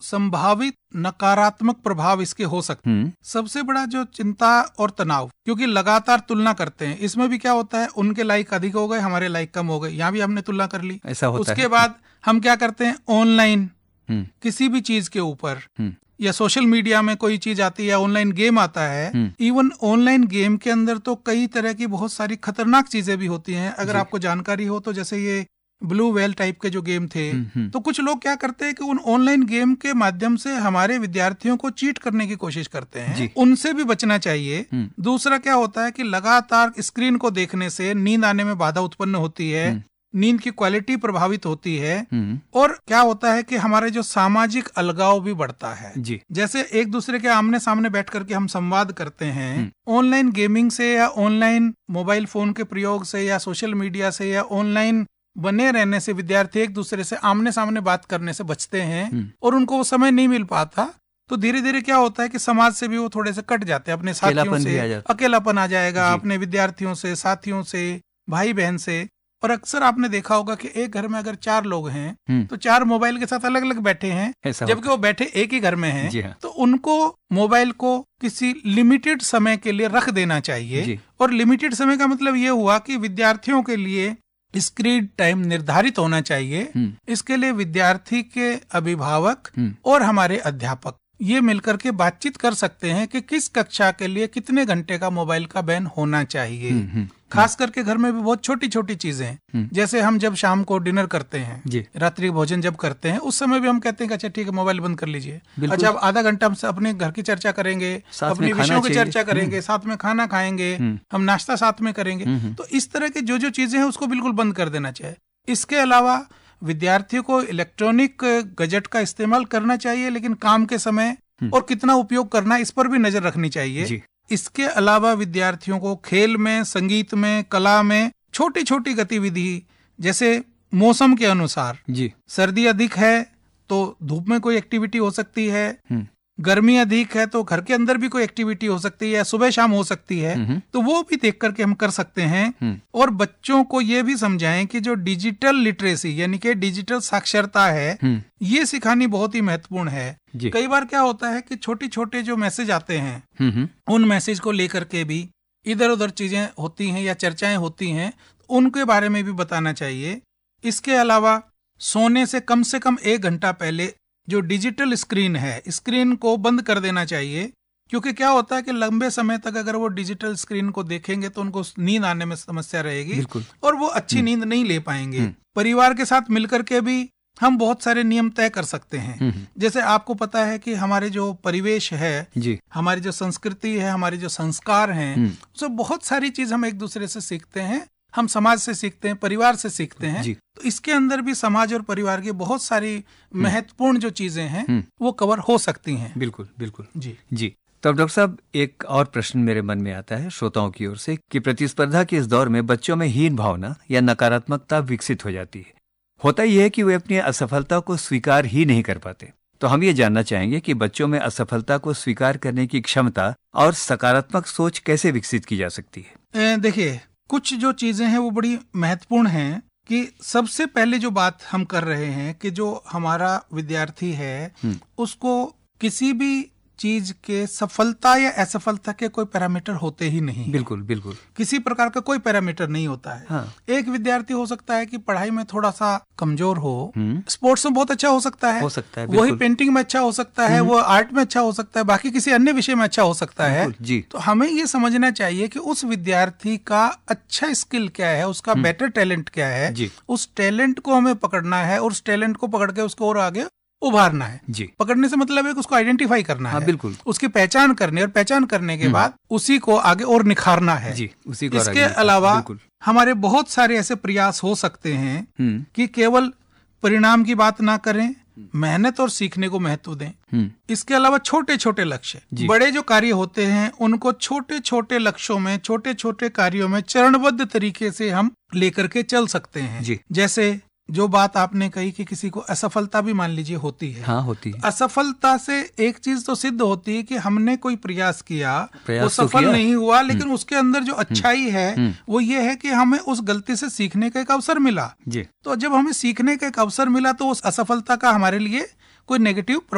संभावित नकारात्मक प्रभाव इसके हो सकते हैं। सबसे बड़ा जो चिंता और तनाव, क्योंकि लगातार तुलना करते हैं, इसमें भी क्या होता है, उनके लाइक अधिक हो गए, हमारे लाइक कम हो गए, यहाँ भी हमने तुलना कर ली, ऐसा होता है। उसके बाद हम क्या करते हैं, ऑनलाइन किसी भी चीज के ऊपर या सोशल मीडिया में कोई चीज आती है, ऑनलाइन गेम आता है, इवन ऑनलाइन गेम के अंदर तो कई तरह की बहुत सारी खतरनाक चीजें भी होती हैं। अगर आपको जानकारी हो तो जैसे ये ब्लू व्हेल टाइप के जो गेम थे, तो कुछ लोग क्या करते हैं कि उन ऑनलाइन गेम के माध्यम से हमारे विद्यार्थियों को चीट करने की कोशिश करते हैं, उनसे भी बचना चाहिए। दूसरा क्या होता है कि लगातार स्क्रीन को देखने से नींद आने में बाधा उत्पन्न होती है, नींद की क्वालिटी प्रभावित होती है, और क्या होता है कि हमारे जो सामाजिक अलगाव भी बढ़ता है जी। जैसे एक दूसरे के आमने सामने बैठ करके हम संवाद करते हैं, ऑनलाइन गेमिंग से या ऑनलाइन मोबाइल फोन के प्रयोग से या सोशल मीडिया से या ऑनलाइन बने रहने से विद्यार्थी एक दूसरे से आमने सामने बात करने से बचते हैं, और उनको वो समय नहीं मिल पाता, तो धीरे धीरे क्या होता है कि समाज से भी वो थोड़े से कट जाते हैं, अपने साथियों से अकेलापन आ जाएगा, अपने विद्यार्थियों से, साथियों से, भाई बहन से। और अक्सर आपने देखा होगा कि एक घर में अगर 4 लोग हैं तो 4 मोबाइल के साथ अलग अलग बैठे हैं, जबकि वो बैठे एक ही घर में हैं। तो उनको मोबाइल को किसी लिमिटेड समय के लिए रख देना चाहिए, और लिमिटेड समय का मतलब ये हुआ कि विद्यार्थियों के लिए स्क्रीन टाइम निर्धारित होना चाहिए। इसके लिए विद्यार्थी के अभिभावक और हमारे अध्यापक ये मिलकर के बातचीत कर सकते हैं कि किस कक्षा के लिए कितने घंटे का मोबाइल का बैन होना चाहिए। खास करके घर में भी बहुत छोटी छोटी चीजें, जैसे हम जब शाम को डिनर करते हैं, रात्रि भोजन जब करते हैं, उस समय भी हम कहते हैं कि अच्छा ठीक है मोबाइल बंद कर लीजिए, अच्छा अब आधा घंटा हम अपने घर की चर्चा करेंगे, अपने विषयों की चर्चा करेंगे, साथ में खाना खाएंगे, हम नाश्ता साथ में करेंगे। तो इस तरह की जो चीजें हैं उसको बिल्कुल बंद कर देना चाहिए। इसके अलावा विद्यार्थियों को इलेक्ट्रॉनिक गैजेट का इस्तेमाल करना चाहिए, लेकिन काम के समय और कितना उपयोग करना है इस पर भी नजर रखनी चाहिए। इसके अलावा विद्यार्थियों को खेल में, संगीत में, कला में छोटी छोटी गतिविधि, जैसे मौसम के अनुसार, सर्दी अधिक है तो धूप में कोई एक्टिविटी हो सकती है, गर्मी अधिक है तो घर के अंदर भी कोई एक्टिविटी हो सकती है, सुबह शाम हो सकती है, तो वो भी देख करके हम कर सकते हैं। और बच्चों को ये भी समझाएं कि जो डिजिटल लिटरेसी यानी कि डिजिटल साक्षरता है, ये सिखानी बहुत ही महत्वपूर्ण है। कई बार क्या होता है कि छोटे छोटे जो मैसेज आते हैं, उन मैसेज को लेकर के भी इधर उधर चीजें होती हैं या चर्चाएं होती हैं, उनके बारे में भी बताना चाहिए। इसके अलावा सोने से कम 1 घंटा पहले जो डिजिटल स्क्रीन है, स्क्रीन को बंद कर देना चाहिए, क्योंकि क्या होता है कि लंबे समय तक अगर वो डिजिटल स्क्रीन को देखेंगे तो उनको नींद आने में समस्या रहेगी और वो अच्छी नींद नहीं ले पाएंगे। परिवार के साथ मिलकर के भी हम बहुत सारे नियम तय कर सकते हैं। जैसे आपको पता है कि हमारे जो परिवेश है, हमारी जो संस्कृति है, हमारे जो संस्कार हैं, उससे बहुत सारी चीज हम एक दूसरे से सीखते हैं, हम समाज से सीखते हैं, परिवार से सीखते हैं। तो इसके अंदर भी समाज और परिवार की बहुत सारी महत्वपूर्ण जो चीजें हैं वो कवर हो सकती हैं। बिल्कुल बिल्कुल जी। तो अब डॉक्टर साहब, एक और प्रश्न मेरे मन में आता है श्रोताओं की ओर से कि प्रतिस्पर्धा के इस दौर में बच्चों में हीन भावना या नकारात्मकता विकसित हो जाती है। होता यह है कि वे अपनी असफलता को स्वीकार ही नहीं कर पाते। तो हम ये जानना चाहेंगे कि बच्चों में असफलता को स्वीकार करने की क्षमता और सकारात्मक सोच कैसे विकसित की जा सकती है। देखिए, कुछ जो चीजें हैं वो बड़ी महत्वपूर्ण हैं कि सबसे पहले जो बात हम कर रहे हैं कि जो हमारा विद्यार्थी है उसको किसी भी चीज के सफलता या असफलता के कोई पैरामीटर होते ही नहीं। बिल्कुल बिल्कुल, किसी प्रकार का कोई पैरामीटर नहीं होता है। हाँ। एक विद्यार्थी हो सकता है कि पढ़ाई में थोड़ा सा कमजोर हो, स्पोर्ट्स में बहुत अच्छा हो सकता है, वही पेंटिंग में अच्छा हो सकता है, वो आर्ट में अच्छा हो सकता है, बाकी किसी अन्य विषय में अच्छा हो सकता है। तो हमें ये समझना चाहिए कि उस विद्यार्थी का अच्छा स्किल क्या है, उसका बेटर टैलेंट क्या है, उस टैलेंट को हमें पकड़ना है और उस टैलेंट को पकड़ के उसको और आगे उभारना है। पकड़ने से मतलब है कि उसको आइडेंटिफाई करना है, बिल्कुल उसकी पहचान करनी, और पहचान करने के बाद उसी को आगे और निखारना है। उसी को इसके अलावा हमारे बहुत सारे ऐसे प्रयास हो सकते हैं कि केवल परिणाम की बात ना करें, मेहनत और सीखने को महत्व दें। इसके अलावा छोटे छोटे लक्ष्य, बड़े जो कार्य होते हैं उनको छोटे छोटे लक्ष्यों में, छोटे छोटे कार्यों में चरणबद्ध तरीके से हम लेकर के चल सकते हैं। जैसे जो बात आपने कही कि किसी को असफलता भी मान लीजिए होती है। हाँ, होती है। असफलता से एक चीज तो सिद्ध होती है कि हमने कोई प्रयास किया, वो सफल नहीं हुआ, लेकिन उसके अंदर जो अच्छाई है वो ये है कि हमें उस गलती से सीखने का एक अवसर मिला। तो जब हमें सीखने का एक अवसर मिला तो उस असफलता का हमारे लिए कोई नेगेटिव